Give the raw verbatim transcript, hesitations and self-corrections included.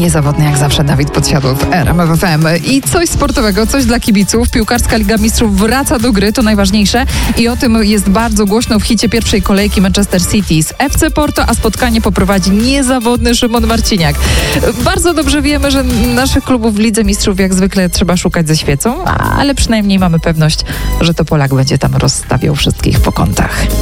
niezawodny jak zawsze Dawid Podsiadło w R M F F M. I coś sportowego, coś dla kibiców. Piłkarska Liga Mistrzów wraca do gry, to najważniejsze. I o tym jest bardzo głośno w hicie pierwszej kolejki Manchester City z F C Porto, a spotkanie poprowadzi niezawodny Szymon Marciniak. Bardzo dobrze wiemy, że naszych klubów w Lidze Mistrzów jak zwykle trzeba szukać ze świecą, ale przynajmniej mamy pewność, że to Polak będzie tam rozstawiał wszystkich po kątach.